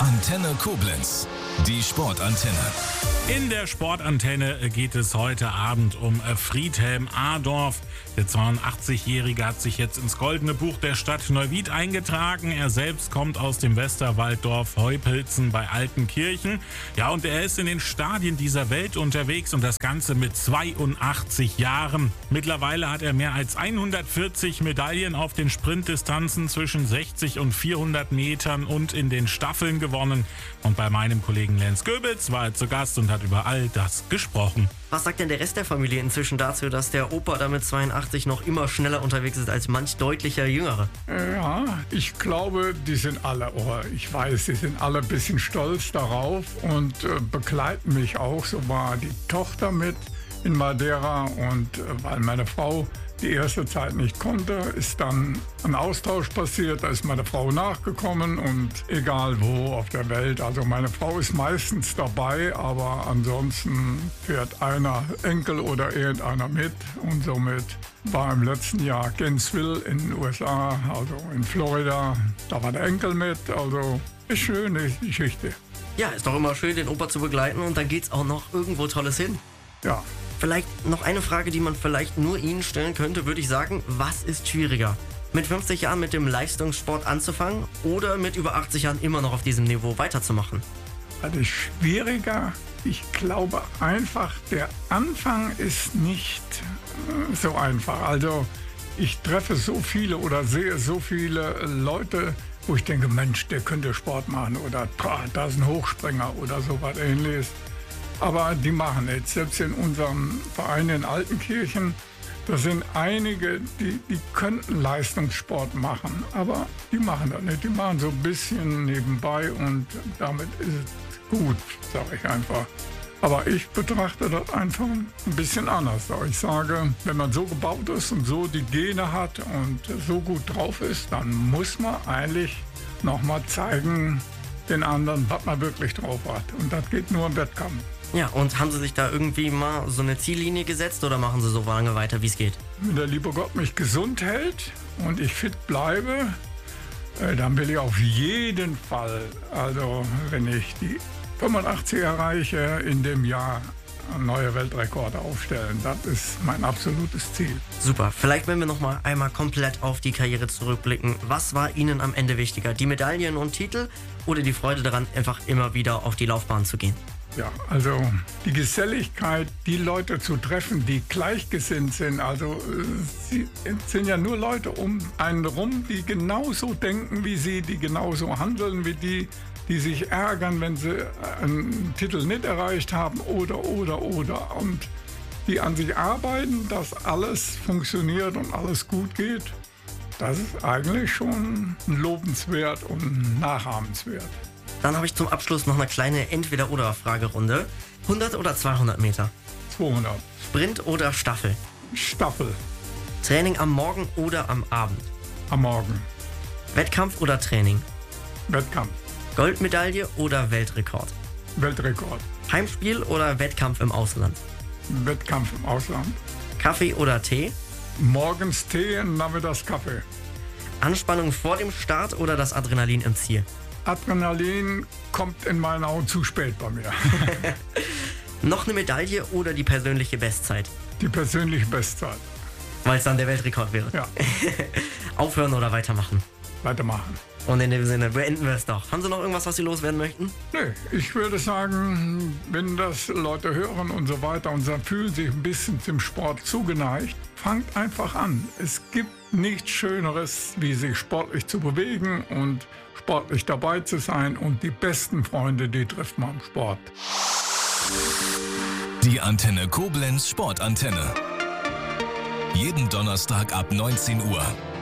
Antenne Koblenz, die Sportantenne. In der Sportantenne geht es heute Abend um Friedhelm Adorf. Der 82-Jährige hat sich jetzt ins Goldene Buch der Stadt Neuwied eingetragen. Er selbst kommt aus dem Westerwalddorf Heupilzen bei Altenkirchen. Ja, und er ist in den Stadien dieser Welt unterwegs und das Ganze mit 82 Jahren. Mittlerweile hat er mehr als 140 Medaillen auf den Sprintdistanzen zwischen 60 und 400 Metern und in den Staffeln gewonnen. Und bei meinem Kollegen Lenz Goebels war er zu Gast und hat über all das gesprochen. Was sagt denn der Rest der Familie inzwischen dazu, dass der Opa da mit 82 noch immer schneller unterwegs ist als manch deutlicher Jüngerer? Ja, ich glaube, die sind alle ein bisschen stolz darauf und begleiten mich auch. So war die Tochter mit in Madeira und weil meine Frau die erste Zeit nicht konnte, ist dann ein Austausch passiert. Da ist meine Frau nachgekommen und egal wo auf der Welt. Also meine Frau ist meistens dabei, aber ansonsten fährt einer Enkel oder irgendeiner mit. Und somit war im letzten Jahr Gainesville in den USA, also in Florida. Da war der Enkel mit. Also ist schöne Geschichte. Ja, ist doch immer schön, den Opa zu begleiten und dann geht's auch noch irgendwo Tolles hin. Ja. Vielleicht noch eine Frage, die man vielleicht nur Ihnen stellen könnte, würde ich sagen, was ist schwieriger? Mit 50 Jahren mit dem Leistungssport anzufangen oder mit über 80 Jahren immer noch auf diesem Niveau weiterzumachen? Also schwieriger, ich glaube einfach, der Anfang ist nicht so einfach. Also ich treffe so viele oder sehe so viele Leute, wo ich denke, Mensch, der könnte Sport machen oder da ist ein Hochspringer oder sowas Ähnliches. Aber die machen es. Selbst in unserem Verein in Altenkirchen, da sind einige, die könnten Leistungssport machen, aber die machen das nicht. Die machen so ein bisschen nebenbei und damit ist es gut, sage ich einfach. Aber ich betrachte das einfach ein bisschen anders. Ich sage, wenn man so gebaut ist und so die Gene hat und so gut drauf ist, dann muss man eigentlich nochmal zeigen den anderen, was man wirklich drauf hat. Und das geht nur im Wettkampf. Ja, und haben Sie sich da irgendwie mal so eine Ziellinie gesetzt oder machen Sie so lange weiter, wie es geht? Wenn der liebe Gott mich gesund hält und ich fit bleibe, dann will ich auf jeden Fall, also wenn ich die 85 erreiche, in dem Jahr neue Weltrekorde aufstellen. Das ist mein absolutes Ziel. Super. Vielleicht, wenn wir noch mal einmal komplett auf die Karriere zurückblicken. Was war Ihnen am Ende wichtiger? Die Medaillen und Titel oder die Freude daran, einfach immer wieder auf die Laufbahn zu gehen? Ja, also die Geselligkeit, die Leute zu treffen, die gleichgesinnt sind. Also es sind ja nur Leute um einen rum, die genauso denken wie Sie, die genauso handeln wie die sich ärgern, wenn sie einen Titel nicht erreicht haben oder. Und die an sich arbeiten, dass alles funktioniert und alles gut geht. Das ist eigentlich schon lobenswert und nachahmenswert. Dann habe ich zum Abschluss noch eine kleine Entweder-oder-Fragerunde. 100 oder 200 Meter? 200. Sprint oder Staffel? Staffel. Training am Morgen oder am Abend? Am Morgen. Wettkampf oder Training? Wettkampf. Goldmedaille oder Weltrekord? Weltrekord. Heimspiel oder Wettkampf im Ausland? Wettkampf im Ausland. Kaffee oder Tee? Morgens Tee und nachmittags Kaffee. Anspannung vor dem Start oder das Adrenalin im Ziel? Adrenalin kommt in meinen Augen zu spät bei mir. Noch eine Medaille oder die persönliche Bestzeit? Die persönliche Bestzeit. Weil es dann der Weltrekord wäre. Ja. Aufhören oder weitermachen? Weitermachen. Und in dem Sinne beenden wir es doch. Haben Sie noch irgendwas, was Sie loswerden möchten? Nö, ich würde sagen, wenn das Leute hören und so weiter und sie fühlen sich ein bisschen zum Sport zugeneigt, fangt einfach an. Es gibt nichts Schöneres, wie sich sportlich zu bewegen und sportlich dabei zu sein. Und die besten Freunde, die trifft man im Sport. Die Antenne Koblenz Sportantenne. Jeden Donnerstag ab 19 Uhr.